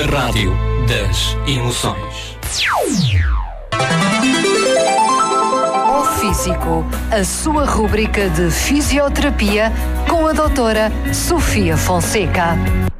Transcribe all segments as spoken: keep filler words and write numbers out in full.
Rádio das Emoções. Ao Físico, a sua rubrica de fisioterapia com a doutora Sofia Fonseca.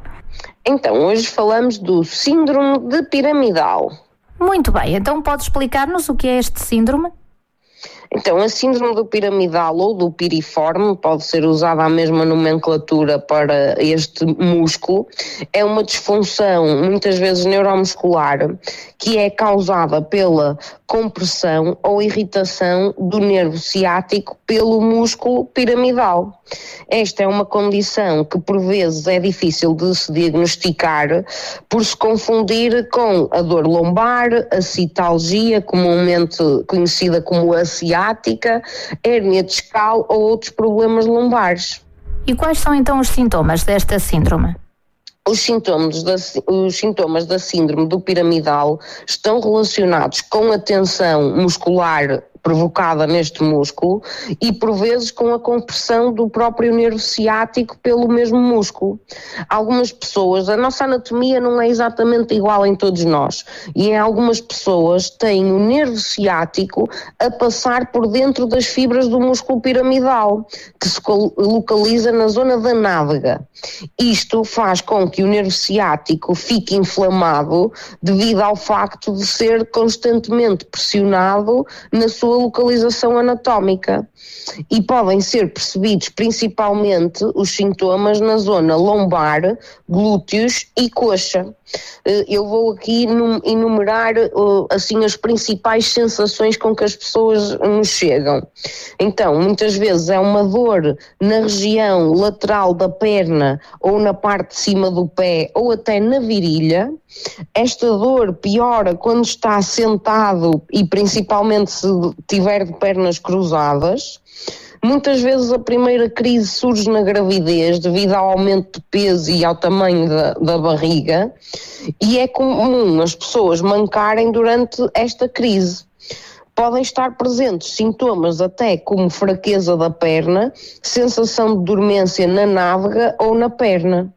Então, hoje falamos do síndrome de piramidal. Muito bem, então pode explicar-nos o que é este síndrome? Então, a síndrome do piramidal ou do piriforme, pode ser usada a mesma nomenclatura para este músculo, é uma disfunção, muitas vezes neuromuscular, que é causada pela compressão ou irritação do nervo ciático pelo músculo piramidal. Esta é uma condição que por vezes é difícil de se diagnosticar por se confundir com a dor lombar, a citalgia, comumente conhecida como a ciática, hérnia discal ou outros problemas lombares. E quais são então os sintomas desta síndrome? Os sintomas, da, os sintomas da síndrome do piramidal estão relacionados com a tensão muscular provocada neste músculo e por vezes com a compressão do próprio nervo ciático pelo mesmo músculo. Algumas pessoas, a nossa anatomia não é exatamente igual em todos nós e em algumas pessoas têm o nervo ciático a passar por dentro das fibras do músculo piramidal, que se localiza na zona da nádega. Isto faz com que o nervo ciático fique inflamado devido ao facto de ser constantemente pressionado na sua localização anatómica e podem ser percebidos principalmente os sintomas na zona lombar, glúteos e coxa. Eu vou aqui enumerar assim as principais sensações com que as pessoas nos chegam. Então, muitas vezes é uma dor na região lateral da perna ou na parte de cima do pé ou até na virilha. Esta dor piora quando está sentado e principalmente se tiver de pernas cruzadas. Muitas vezes a primeira crise surge na gravidez devido ao aumento de peso e ao tamanho da, da barriga e é comum as pessoas mancarem durante esta crise. Podem estar presentes sintomas até como fraqueza da perna, sensação de dormência na nádega ou na perna.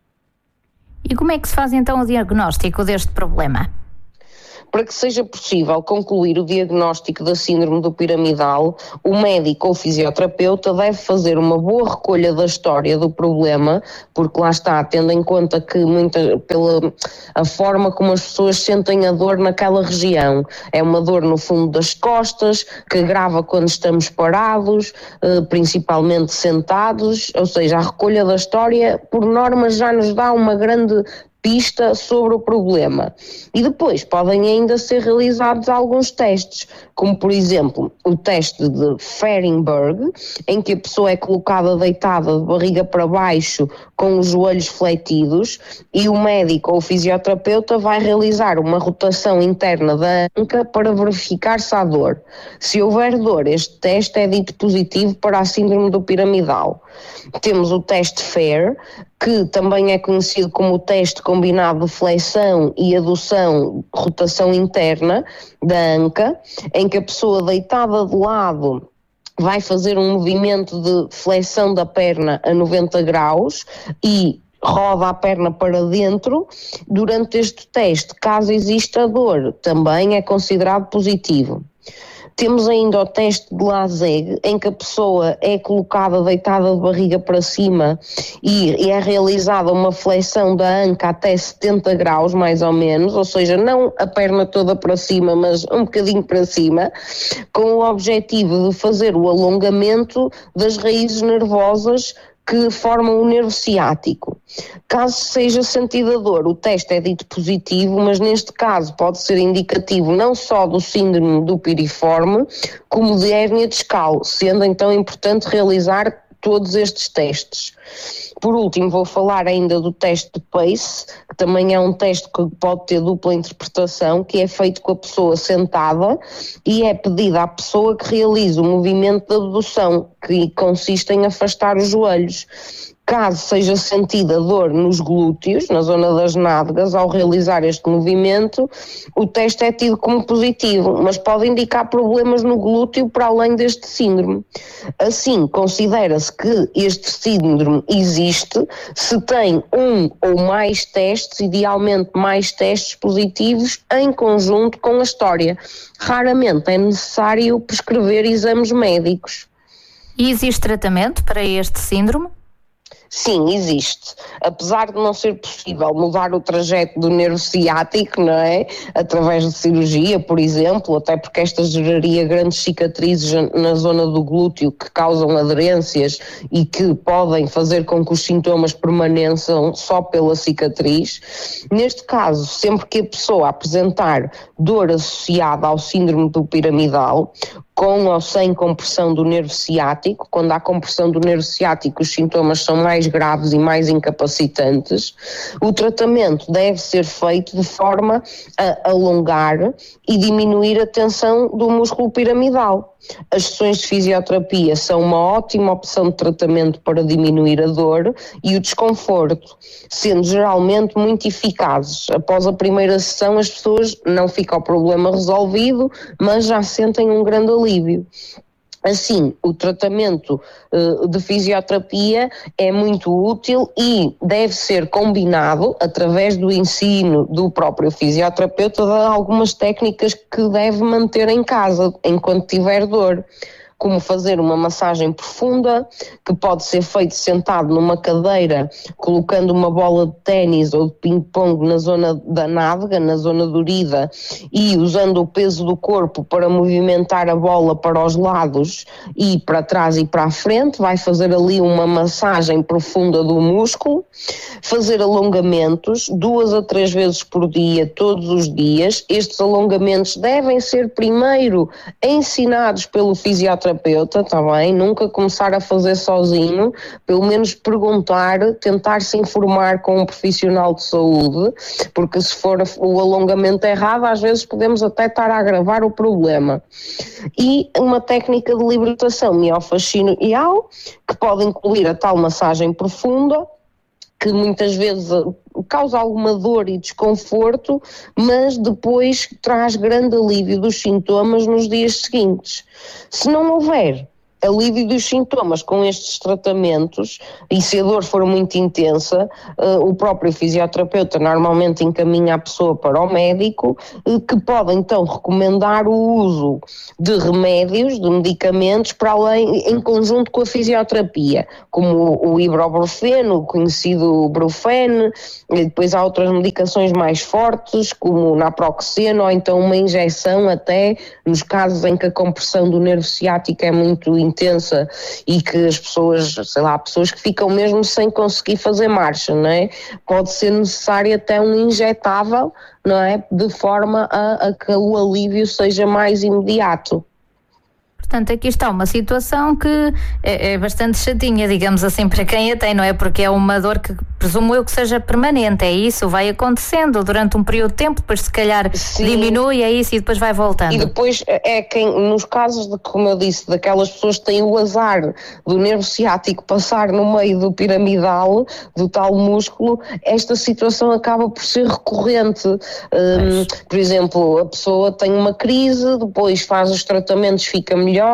E como é que se faz então o diagnóstico deste problema? Para que seja possível concluir o diagnóstico da síndrome do piramidal, o médico ou fisioterapeuta deve fazer uma boa recolha da história do problema, porque lá está, tendo em conta que muita, pela a forma como as pessoas sentem a dor naquela região. É uma dor no fundo das costas, que agrava quando estamos parados, principalmente sentados, ou seja, a recolha da história, por norma, já nos dá uma grande pista sobre o problema. E depois podem ainda ser realizados alguns testes, como por exemplo o teste de Fehrenberg, em que a pessoa é colocada deitada de barriga para baixo com os joelhos fletidos e o médico ou o fisioterapeuta vai realizar uma rotação interna da anca para verificar se há dor. Se houver dor, este teste é dito positivo para a síndrome do piramidal. Temos o teste Fair, que também é conhecido como o teste combinado de flexão e adução, rotação interna da anca, em que a pessoa deitada de lado vai fazer um movimento de flexão da perna a noventa graus e roda a perna para dentro. Durante este teste, caso exista dor, também é considerado positivo. Temos ainda o teste de Laseg, em que a pessoa é colocada deitada de barriga para cima e, e é realizada uma flexão da anca até setenta graus, mais ou menos, ou seja, não a perna toda para cima, mas um bocadinho para cima, com o objetivo de fazer o alongamento das raízes nervosas que formam o nervo ciático. Caso seja sentida dor, o teste é dito positivo, mas neste caso pode ser indicativo não só do síndrome do piriforme, como de hérnia discal, sendo então importante realizar todos estes testes. Por último, vou falar ainda do teste de Pace, que também é um teste que pode ter dupla interpretação, que é feito com a pessoa sentada e é pedido à pessoa que realize o movimento de abdução, que consiste em afastar os joelhos. Caso seja sentida dor nos glúteos, na zona das nádegas, ao realizar este movimento, o teste é tido como positivo, mas pode indicar problemas no glúteo para além deste síndrome. Assim, considera-se que este síndrome existe se tem um ou mais testes, idealmente mais testes positivos, em conjunto com a história. Raramente é necessário prescrever exames médicos. E existe tratamento para este síndrome? Sim, existe. Apesar de não ser possível mudar o trajeto do nervo ciático, não é? Através de cirurgia, por exemplo, até porque esta geraria grandes cicatrizes na zona do glúteo que causam aderências e que podem fazer com que os sintomas permaneçam só pela cicatriz. Neste caso, sempre que a pessoa apresentar dor associada ao síndrome do piramidal, com ou sem compressão do nervo ciático, quando há compressão do nervo ciático os sintomas são mais graves e mais incapacitantes, o tratamento deve ser feito de forma a alongar e diminuir a tensão do músculo piramidal. As sessões de fisioterapia são uma ótima opção de tratamento para diminuir a dor e o desconforto, sendo geralmente muito eficazes. Após a primeira sessão as pessoas não ficam o problema resolvido, mas já sentem um grande alívio. Assim, o tratamento uh, de fisioterapia é muito útil e deve ser combinado através do ensino do próprio fisioterapeuta de algumas técnicas que deve manter em casa enquanto tiver dor, como fazer uma massagem profunda, que pode ser feito sentado numa cadeira, colocando uma bola de ténis ou de ping-pong na zona da nádega, na zona dorida, e usando o peso do corpo para movimentar a bola para os lados e para trás e para a frente, vai fazer ali uma massagem profunda do músculo, fazer alongamentos duas a três vezes por dia, todos os dias. Estes alongamentos devem ser primeiro ensinados pelo fisioterapeuta, está bem? Nunca começar a fazer sozinho, pelo menos perguntar, tentar se informar com um profissional de saúde, porque se for o alongamento errado, às vezes podemos até estar a agravar o problema. E uma técnica de libertação miofascial, que pode incluir a tal massagem profunda, que muitas vezes causa alguma dor e desconforto, mas depois traz grande alívio dos sintomas nos dias seguintes. Se não houver alívio dos sintomas com estes tratamentos, e se a dor for muito intensa, uh, o próprio fisioterapeuta normalmente encaminha a pessoa para o médico, uh, que pode então recomendar o uso de remédios, de medicamentos, para além, em conjunto com a fisioterapia, como o, o ibuprofeno, o conhecido Brufen, e depois há outras medicações mais fortes, como o naproxeno, ou então uma injeção até, nos casos em que a compressão do nervo ciático é muito intensa, intensa e que as pessoas, sei lá, pessoas que ficam mesmo sem conseguir fazer marcha, não é? Pode ser necessário até um injetável, não é? De forma a, a que o alívio seja mais imediato. Portanto, aqui está uma situação que é, é bastante chatinha, digamos assim, para quem a tem, não é? Porque é uma dor que presumo eu que seja permanente, é isso? Vai acontecendo durante um período de tempo, depois se calhar Sim. diminui, é isso, e depois vai voltando. E depois é quem, nos casos de, como eu disse, daquelas pessoas que têm o azar do nervo ciático passar no meio do piramidal, do tal músculo, esta situação acaba por ser recorrente. Um, por exemplo, a pessoa tem uma crise, depois faz os tratamentos, fica melhor,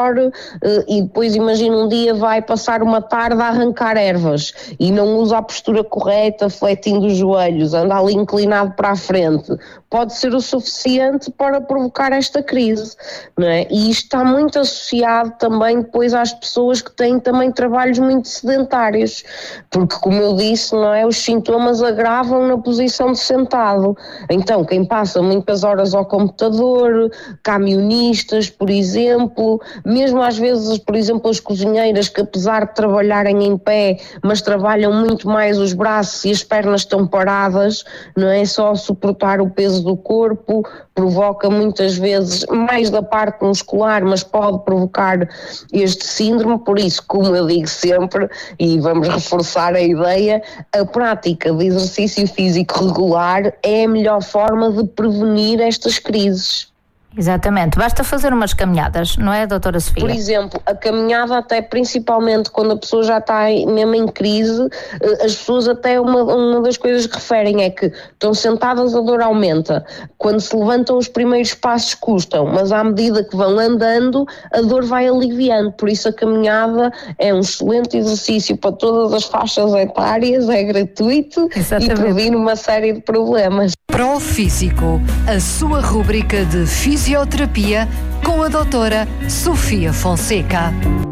e depois imagina um dia vai passar uma tarde a arrancar ervas e não usa a postura correta, fletindo os joelhos, anda ali inclinado para a frente, pode ser o suficiente para provocar esta crise, não é? E isto está muito associado também depois às pessoas que têm também trabalhos muito sedentários, porque como eu disse, não é, os sintomas agravam na posição de sentado. Então quem passa muitas horas ao computador, camionistas, por exemplo, mesmo às vezes, por exemplo, as cozinheiras que apesar de trabalharem em pé, mas trabalham muito mais os braços e as pernas estão paradas, não é só suportar o peso do corpo, provoca muitas vezes mais da parte muscular, mas pode provocar este síndrome. Por isso, como eu digo sempre, e vamos reforçar a ideia, a prática de exercício físico regular é a melhor forma de prevenir estas crises. Exatamente, basta fazer umas caminhadas, não é, doutora Sofia? Por exemplo, a caminhada até principalmente quando a pessoa já está mesmo em crise, as pessoas até uma, uma das coisas que referem é que estão sentadas, a dor aumenta, quando se levantam os primeiros passos custam, mas à medida que vão andando a dor vai aliviando, por isso a caminhada é um excelente exercício para todas as faixas etárias, é gratuito. Exatamente. E previne uma série de problemas. Profísico, a sua rúbrica de fisioterapia com a doutora Sofia Fonseca.